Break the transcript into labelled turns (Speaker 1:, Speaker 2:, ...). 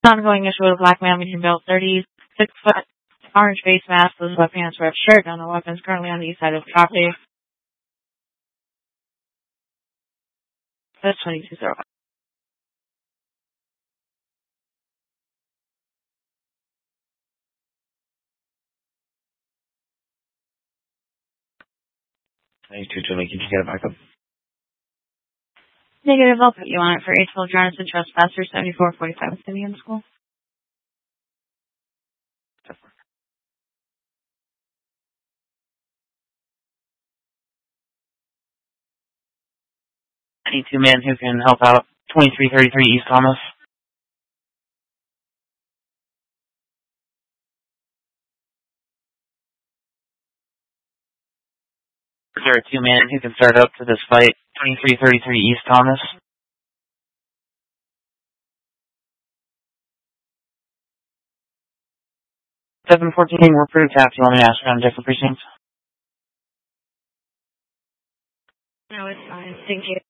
Speaker 1: Ongoing issue with a black man between built 36-foot, orange face mask with sweatpants, red shirt. None of the weapons currently on the east side of the property. That's 2205.
Speaker 2: Can you get it back up?
Speaker 1: Negative, I'll put you on it for 812 Jonathan Trespasser, 7445 Simeon School.
Speaker 2: Any two men who can help out 2333 East Thomas. Is there a two man who can start up to this fight? 2333 East Thomas. 714, we're approved. Tap. You want me to ask around different precincts?
Speaker 1: No, it's fine. Thank you.